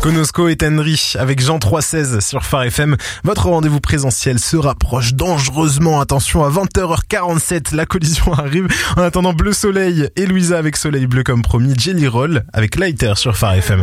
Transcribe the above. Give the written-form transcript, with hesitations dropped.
Konosko et Tenry avec Jean 316 sur Phare FM. Votre rendez-vous présentiel se rapproche dangereusement. Attention, à 20h47, la collision arrive. En attendant, Bleu Soleil et Louisa avec Soleil Bleu comme promis. Jelly Roll avec Lighter sur Phare FM.